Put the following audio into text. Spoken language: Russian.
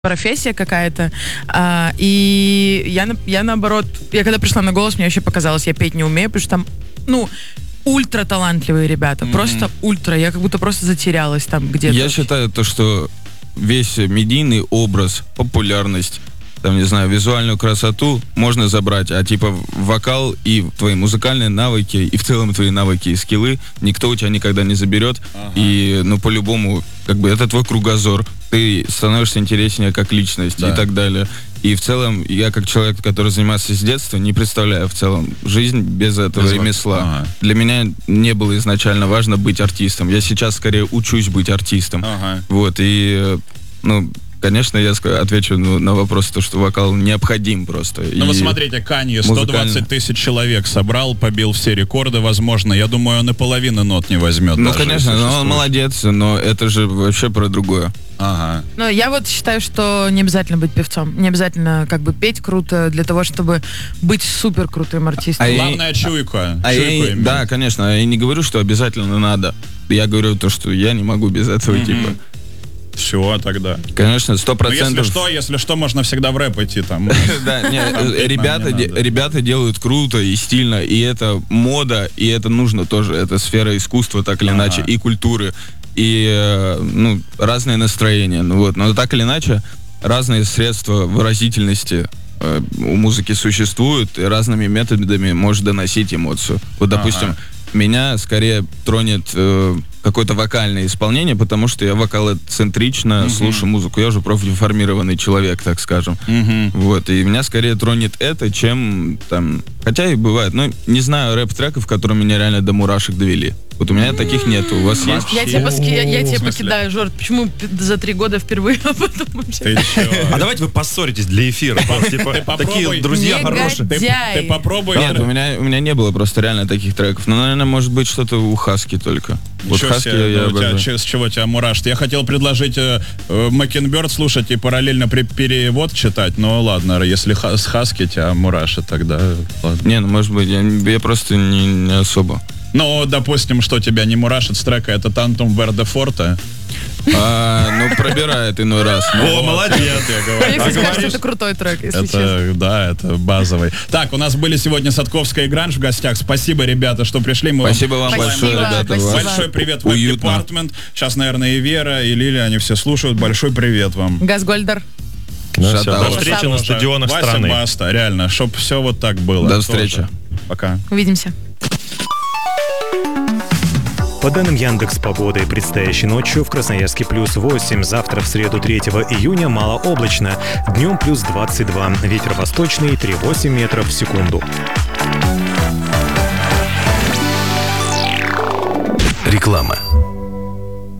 профессия какая-то. И я наоборот, я когда пришла на голос, мне вообще показалось, я петь не умею, потому что там, ультра талантливые ребята, просто ультра. Я как будто просто затерялась там где-то. Я считаю то, что весь медийный образ, популярность, там, не знаю, визуальную красоту можно забрать, а типа вокал и твои музыкальные навыки, и в целом твои навыки и скиллы никто у тебя никогда не заберет. И, по-любому, как бы, это твой кругозор. Ты становишься интереснее как личность и так далее. И в целом, я как человек, который занимается с детства, не представляю в целом жизнь без этого ремесла. Для меня не было изначально важно быть артистом. Я сейчас скорее учусь быть артистом. Вот, и, конечно, я отвечу на вопрос, то, что вокал необходим просто. Вы смотрите, Канье 120 тысяч человек собрал, побил все рекорды, возможно. Я думаю, он и половины нот не возьмет. Конечно, он молодец, но это же вообще про другое. Но я вот считаю, что не обязательно быть певцом. Не обязательно как бы петь круто для того, чтобы быть супер крутым артистом. Главное чуйка. Да, конечно. Я не говорю, что обязательно надо. Я говорю то, что я не могу без этого типа. Все, тогда. Конечно, 100%. Если что, можно всегда в рэп идти там. Да, ребята делают круто и стильно, и это мода, и это нужно тоже. Это сфера искусства, так или иначе, и культуры, и разные настроения. Но так или иначе, разные средства выразительности у музыки существуют, и разными методами можешь доносить эмоцию. Вот, допустим, меня скорее тронет какое-то вокальное исполнение, потому что я вокалоцентрично слушаю музыку. Я уже профдеформированный человек, так скажем. Вот, и меня скорее тронет это, чем там... Хотя и бывает, не знаю рэп-треков, которые меня реально до мурашек довели. Вот у меня таких нет. У вас есть? Я тебя покидаю, Жор. Почему за 3 года впервые об этом вообще? А давайте вы поссоритесь для эфира. Такие друзья хорошие. Ты попробуй. Нет, у меня не было просто реально таких треков. Но, наверное, может быть, что-то у Хаски только. Вот Хаски я обожаю. С чего тебя мурашит? Я хотел предложить Mockingbird слушать и параллельно перевод читать, но ладно, если с Хаски тебя мурашит, тогда ладно. Не, может быть, я просто не особо. Допустим, что тебя не мурашит с трека, это Tantum Verde Forte. Пробирает иной раз. О, молодец, я говорю. Мне кажется, что это крутой трек, если честно. Да, это базовый. Так, у нас были сегодня Садковская и Гранж в гостях. Спасибо, ребята, что пришли. Спасибо вам большое, ребята. Большой привет в Web Department. Сейчас, наверное, и Вера, и Лиля, они все слушают. Большой привет вам. Газгольдер. До встречи на стадионах страны. Вася, Баста, реально, чтоб все вот так было. До встречи. Пока. Увидимся. По данным Яндекс.Погоды, предстоящей ночью в Красноярске +8, завтра в среду 3 июня малооблачно, днем +22, ветер восточный 3,8 метров в секунду. Реклама.